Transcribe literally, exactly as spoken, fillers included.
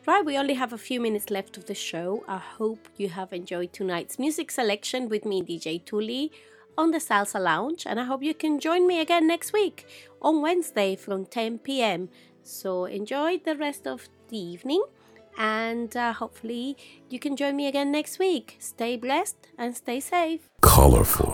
Right, we only have a few minutes left of the show. I hope you have enjoyed tonight's music selection with me, D J Tuli, on the Salsa Lounge, and I hope you can join me again next week on Wednesday from ten p.m. So enjoy the rest of the evening, and uh, hopefully you can join me again next week. Stay blessed and stay safe. Colorful.